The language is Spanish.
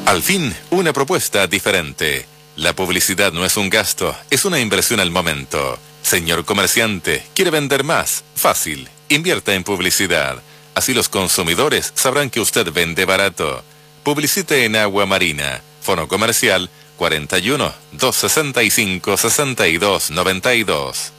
Al fin, una propuesta diferente. La publicidad no es un gasto, es una inversión al momento. Señor comerciante, ¿quiere vender más? Fácil, invierta en publicidad. Así los consumidores sabrán que usted vende barato. Publicite en Agua Marina. Fono comercial 41 265 62 92.